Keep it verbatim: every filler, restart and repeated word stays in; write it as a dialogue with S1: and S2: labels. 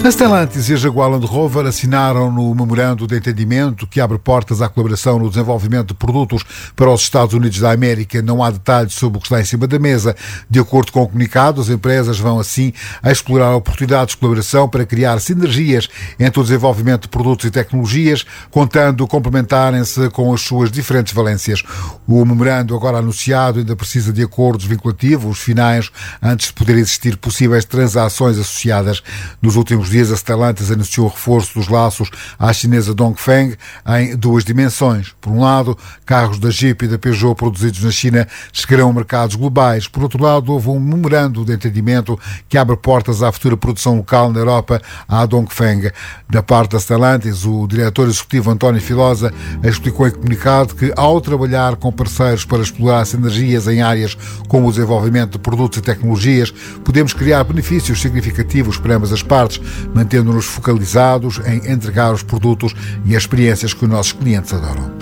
S1: A Stellantis e a Jaguar Land Rover assinaram no memorando de entendimento que abre portas à colaboração no desenvolvimento de produtos para os Estados Unidos da América. Não há detalhes sobre o que está em cima da mesa. De acordo com o comunicado, as empresas vão assim a explorar oportunidades de colaboração para criar sinergias entre o desenvolvimento de produtos e tecnologias, contando complementarem-se com as suas diferentes valências. O memorando agora anunciado ainda precisa de acordos vinculativos finais antes de poder existir possíveis transações associadas. Nos últimos dias, a Stellantis anunciou o reforço dos laços à chinesa Dongfeng em duas dimensões. Por um lado, carros da Jeep e da Peugeot produzidos na China chegarão a mercados globais. Por outro lado, houve um memorando de entendimento que abre portas à futura produção local na Europa à Dongfeng. Da parte da Stellantis, o diretor executivo António Filosa explicou em comunicado que, ao trabalhar com parceiros para explorar sinergias em áreas como o desenvolvimento de produtos e tecnologias, podemos criar benefícios significativos para ambas as partes, mantendo-nos focalizados em entregar os produtos e as experiências que os nossos clientes adoram.